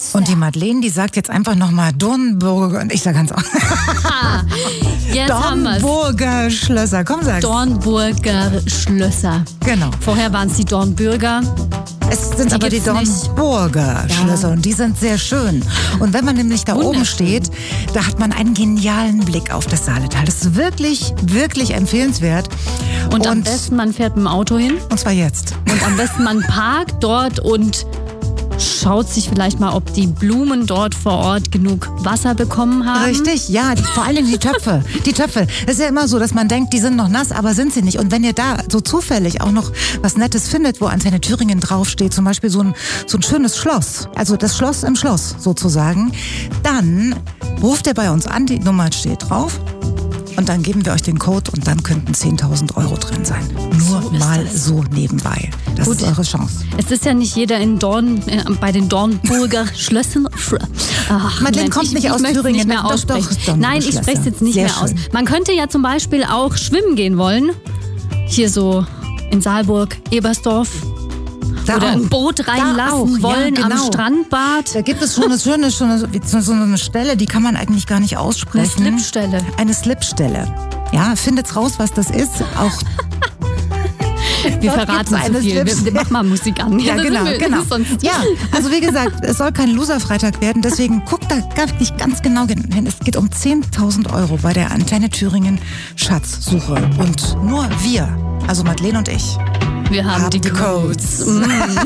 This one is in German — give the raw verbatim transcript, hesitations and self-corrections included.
Und die Madeleine, die sagt jetzt einfach nochmal Dornburger, und ich sage ganz auch. Jetzt haben wir's. Dornburger Schlösser, komm sag. Dornburger Schlösser. Genau. Vorher waren es die Dornbürger. Es sind Die aber die gibt's nicht. Dornburger Schlösser und die sind sehr schön. Und wenn man nämlich da oben Wunderschön. steht, da hat man einen genialen Blick auf das Saaletal. Das ist wirklich, wirklich empfehlenswert. Und, am besten, man fährt mit dem Auto hin. Und zwar jetzt. Und am besten, man parkt dort und schaut sich vielleicht mal, ob die Blumen dort vor Ort genug Wasser bekommen haben. Richtig, ja, die, vor allem die Töpfe. Die Töpfe. Es ist ja immer so, dass man denkt, die sind noch nass, aber sind sie nicht. Und wenn ihr da so zufällig auch noch was Nettes findet, wo Antenne Thüringen draufsteht, zum Beispiel so ein, so ein schönes Schloss, also das Schloss im Schloss sozusagen, dann ruft ihr bei uns an, die Nummer steht drauf. Und dann geben wir euch den Code und dann könnten zehntausend Euro drin sein. Nur So ist mal das. so nebenbei. Das Gut. ist eure Chance. Es ist ja nicht jeder in Dorn, äh, bei den Dornburger Schlössern. Ach, Madeleine Mensch, kommt ich, nicht ich aus möchte es Thüringen. nicht mehr Doch, doch, aussprechen. ist Dornburger Nein, ich Schlösser. spreche es jetzt nicht Sehr mehr aus. schön. Man könnte ja zum Beispiel auch schwimmen gehen wollen. Hier so in Saalburg, Ebersdorf. Da Oder auch. ein Boot Da reinlassen auch, wollen ja, am genau. Strandbad. Da gibt es schon eine schöne, schon so so eine Stelle, die kann man eigentlich gar nicht aussprechen. Eine Slipstelle. Eine Slipstelle. Ja, findet's raus, was das ist. Auch Wir dort verraten gibt's zu eine viel. Wir, Slipstelle. wir machen mal Musik an. Ja, das genau, sind wir, genau. Sonst Ja, also wie gesagt, es soll kein Loser-Freitag werden, deswegen guckt da wirklich ganz genau hin. Es geht um zehntausend Euro bei der Antenne Thüringen Schatzsuche. Und nur wir, also Madeleine und ich, wir haben, haben die die Codes. Codes. Mm.